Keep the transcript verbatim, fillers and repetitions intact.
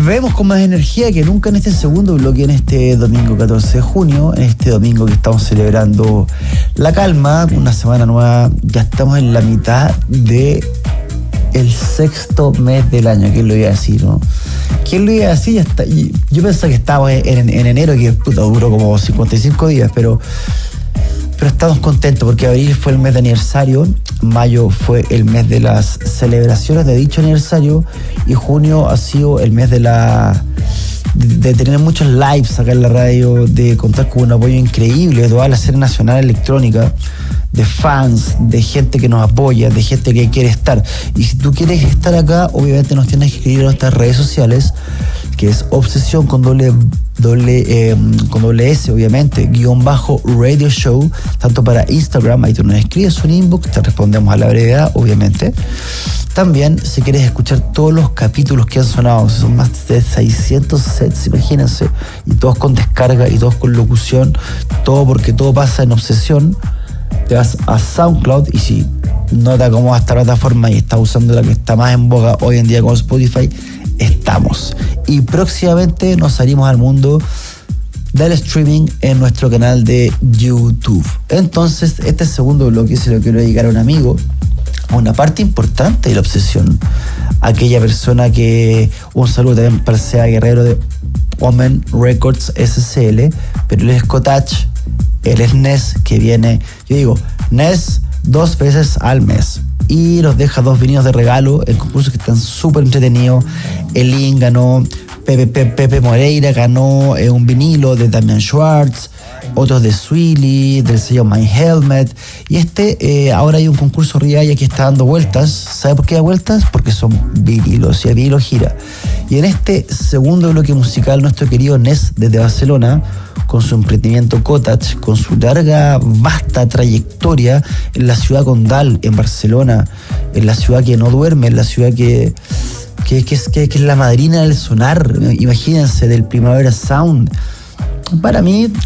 volvemos con más energía que nunca en este segundo bloque, en este domingo catorce de junio, en este domingo que estamos celebrando la calma, una semana nueva. Ya estamos en la mitad de el sexto mes del año. ¿Quién lo iba a decir, no? ¿Quién lo iba a decir? Ya está. Yo pensaba que estábamos en, en enero, que puta, duró como cincuenta y cinco días, pero pero estamos contentos porque abril fue el mes de aniversario, mayo fue el mes de las celebraciones de dicho aniversario y junio ha sido el mes de la de, de tener muchos lives acá en la radio, de contar con un apoyo increíble de toda la escena nacional electrónica, de fans, de gente que nos apoya, de gente que quiere estar. Y si tú quieres estar acá, obviamente nos tienes que escribir a nuestras redes sociales, que es Obsesión con doble, doble, eh, con doble S, obviamente, guión bajo Radio Show, tanto para Instagram, ahí tú nos escribes un inbox, te respondemos a la brevedad, obviamente. También, si quieres escuchar todos los capítulos que han sonado, son más de seiscientos sets, imagínense, y todos con descarga y todos con locución, todo porque todo pasa en Obsesión. Te vas a SoundCloud y si no te acomodas esta plataforma y estás usando la que está más en boga hoy en día como Spotify, estamos. Y próximamente nos salimos al mundo del streaming en nuestro canal de YouTube. Entonces, este segundo bloque se lo quiero dedicar a un amigo, a una parte importante de la Obsesión, aquella persona que, un saludo también para el Seba Guerrero de Omen Records S C L, pero él es Cotach, él es Nes, que viene, yo digo, Nes dos veces al mes. Y nos deja dos vinilos de regalo en concursos que están súper entretenidos. Elin ganó, Pepe, Pepe, Pepe Moreira ganó eh, un vinilo de Damian Schwartz, otros de Swilly, del sello My Helmet. Y este, eh, ahora hay un concurso Riaya que está dando vueltas. ¿Sabe por qué da vueltas? Porque son vinilos y el vinilo gira. Y en este segundo bloque musical, nuestro querido Nes desde Barcelona, con su emprendimiento Cotach, con su larga, vasta trayectoria en la ciudad condal, en Barcelona, en la ciudad que no duerme, en la ciudad que, que, que, es, que, que es la madrina del sonar, imagínense, del Primavera Sound. Para mí,